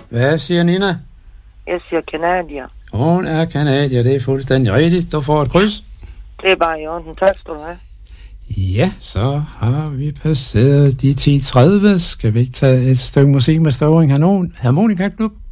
Hvad siger Nina? Jeg siger kanadier. Hun er kanadier, det er fuldstændig rigtigt. Du får et kryds. Det er bare i orden. Tak skal du have. Ja, så har vi passeret de 10:30. Skal vi ikke tage et stykke musik med Støvring Harmonikaklub?